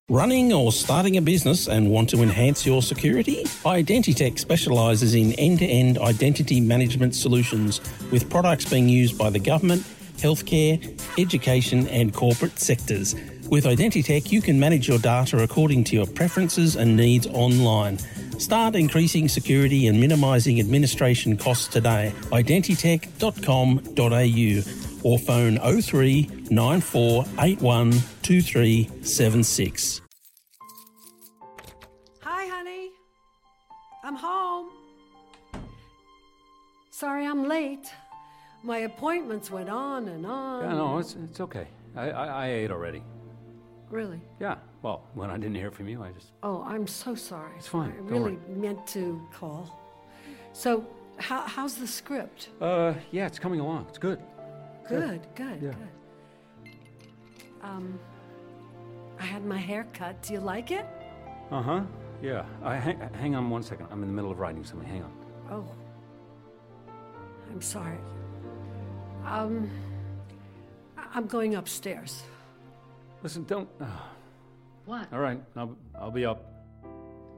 Running or starting a business and want to enhance your security? Identitech specialises in end-to-end identity management solutions with products being used by the government, healthcare, education and corporate sectors. With Identitech, you can manage your data according to your preferences and needs online. Start increasing security and minimising administration costs today. Identitech.com.au or phone 03 9481 2376. Hi, honey. I'm home. Sorry I'm late. My appointments went on and on. Yeah, no, it's okay. I ate already. Really? Yeah. Well, when I didn't hear from you, I just... Oh, I'm so sorry. It's fine. I Don't really worry. meant to call. So, how's the script? Yeah, it's coming along. It's good. Good. Yeah. I had my hair cut. Do you like it? Uh-huh. Yeah. Hang on one second. I'm in the middle of writing something. Hang on. Oh. I'm sorry. I'm going upstairs. Listen, don't... What? All right. I'll be up.